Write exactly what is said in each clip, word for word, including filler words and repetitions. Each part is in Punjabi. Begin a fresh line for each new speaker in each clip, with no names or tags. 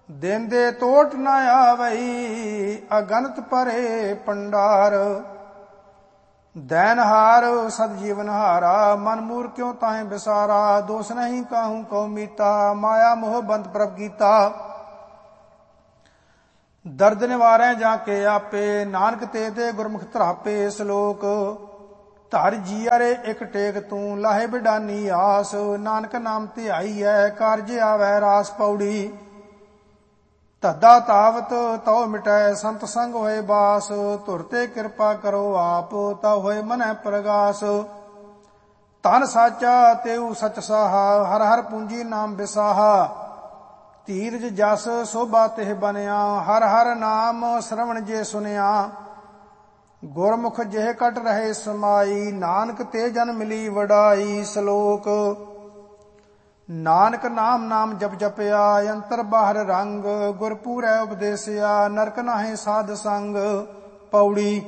ਦੇਂਦੇ ਤੋਟ ਨਾ ਆਵਈ, ਅਗਨਤ ਭਰੇ ਪੰਡਾਰ। दैनहार सद जीवन हारा, मन मूर क्यों ताहे बिसारा। दोष नहीं काहू कौ मीता, माया मोह बंद प्रभ गीता। दर्द निवारै जाके आपे, नानक ते दे गुरमुख धरापे। श्लोक धर जीअरे एक टेक तू, लाहे बिडानी आस। नानक नाम धियाई है, कारज आवै रास। पौड़ी ਧੱਦਾ ਤਾਵਤ ਤਉ ਮਿਟੈ, ਸੰਤ ਸੰਗ ਹੋਏ ਬਾਸ। ਧੁਰ ਤੇ ਕਿਰਪਾ ਕਰੋ ਆਪ, ਤਉ ਹੋਏ ਮਨੈ ਪ੍ਰਗਾਸ। ਧਨ ਸਾਚਾ ਤੇਊ ਸਚ ਸਾਹਾ, ਹਰ ਹਰ ਪੂੰਜੀ ਨਾਮ ਵਿਸਾਹਾ। ਧੀਰਜ ਜਸ ਸੋਭਾ ਤਿਹ ਬਨਿਆ, ਹਰ ਹਰ ਨਾਮ ਸ਼ਰਵਣ ਜੇ ਸੁਨਿਆ। ਗੁਰਮੁਖ ਜਿਹ ਕਟ ਰਹੇ ਸਮਾਈ, ਨਾਨਕ ਤੇ ਜਨ ਮਿਲੀ ਵਡਾਈ। ਸ਼ਲੋਕ ਨਾਨਕ ਨਾਮ ਨਾਮ ਜਪ ਜਪਿਆ, ਅੰਤਰ ਬਾਹਰ ਰੰਗ। ਗੁਰ ਪੂਰੈ ਉਪਦੇਸਿਆ, ਨਰਕ ਨਾਹੇ ਸਾਧ ਸੰਗ। ਪੌੜੀ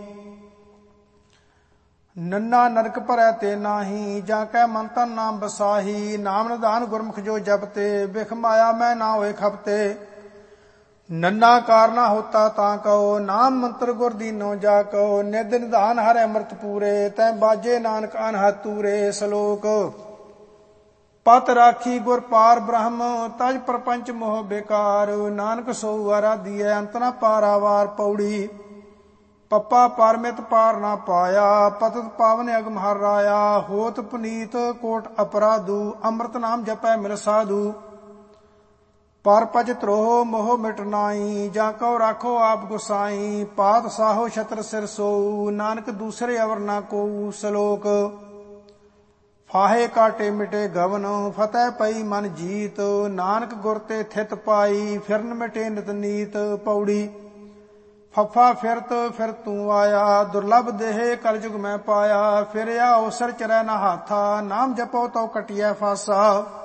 ਨੰਨਾ ਨਰਕ ਭਰੈ ਤੇ ਨਾਹੀ, ਜਾਂ ਕੈ ਮਨ ਤਨ ਨਾਮ ਬਸਾਹੀ। ਨਾਮ ਨਿਧਾਨ ਗੁਰਮੁਖ ਜੋ ਜਪਤੇ, ਬਿਖ ਮਾਇਆ ਮੈਂ ਨਾ ਹੋਏ ਖਪਤੇ। ਨੰਨਾ ਕਾਰਨਾ ਹੋਤਾ ਤਾਂ ਕਹੋ, ਨਾਮ ਮੰਤਰ ਗੁਰ ਦੀਨੋ ਜਾ ਕਹੋ। ਨਿਧ ਨਿਧਾਨ ਹਰਿ ਅੰਮ੍ਰਿਤ ਪੂਰੇ, ਤੈ ਬਾਜੇ ਨਾਨਕ ਅਨਹਦ ਤੂਰੇ। ਸ਼ਲੋਕ ਪਤ ਰਾਖੀ ਗੁਰ ਪਾਰ ਬ੍ਰਹਮ, ਤਜ ਪ੍ਰਪੰਚ ਮੋਹ ਬੇਕਾਰ। ਨਾਨਕ ਸੋ ਆਰਾਧੀਐ, ਅੰਤ ਨ ਪਾਰਾਵਾਰ। ਪੌੜੀ ਪੱਪਾ ਪਰਮਿਤ ਪਾਰ ਨਾ ਪਾਇਆ, ਪਤਤ ਪਾਵਨ ਅਗਮ ਹਰ ਰਾਇਆ। ਹੋਤ ਪੁਨੀਤ ਕੋਟ ਅਪਰਾਧੂ, ਅੰਮ੍ਰਿਤ ਨਾਮ ਜਪੈ ਮਿਲ ਸਾਧੂ। ਪਰ ਪਜ ਧਰੋਹ ਮੋਹ ਮਿਟ ਨਾਈ, ਜਾਂ ਕਉ ਰਾਖੋ ਆਪ ਗੁਸਾਈ। ਪਾਤ ਸਾਹੋ ਛਤਰ ਸਿਰ ਸੋਊ, ਨਾਨਕ ਦੂਸਰੇ ਅਵਰ ਨਾ ਕੋਊ। ਸ਼ਲੋਕ ਫਾਹੇ ਕਾਟੇ ਮਿਟੇ ਗਵਨ, ਫਤਿਹ ਪਈ ਮਨ ਜੀਤ। ਨਾਨਕ ਗੁਰ ਤੇ ਥਿਤ ਪਾਈ, ਫਿਰਨ ਮਿਟੇ ਨਿਤ ਨੀਤ। ਪੌੜੀ ਫੱਫਾ ਫਿਰਤ ਫਿਰ ਤੂੰ ਆਇਆ, ਦੁਰਲਭ ਦੇਹ ਕਲਯੁਗ ਮੈਂ ਪਾਇਆ। ਫਿਰਿਆ ਅਵਸਰ ਚਰੈ ਨਾ ਹਾਥਾ, ਨਾਮ ਜਪੋ ਤਉ ਕਟਿਐ ਫਾਸਾ।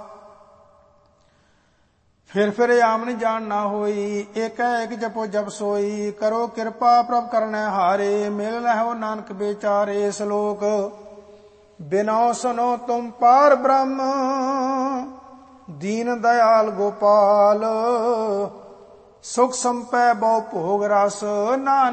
ਫਿਰ ਫਿਰ ਆਮਨ ਜਾਣ ਨਾ ਹੋਈ, ਏਕੈ ਏਕ ਜਪੋ ਜਪ ਸੋਈ। ਕਰੋ ਕਿਰਪਾ ਪ੍ਰਭ ਕਰਨੈ ਹਾਰੇ, ਮਿਲ ਲਹੋ ਨਾਨਕ ਬੇਚਾਰੇ। ਸ਼ਲੋਕ ਬਿਨੋ ਸੁਨੋ ਤੁਮ ਪਾਰ ਬ੍ਰਹਮ, ਦੀਨ ਦਇਆਲ ਗੋਪਾਲ। ਸੁਖ ਸੰਪੈ ਬਹੁ ਭੋਗ ਰਸ, ਨਾਨਕ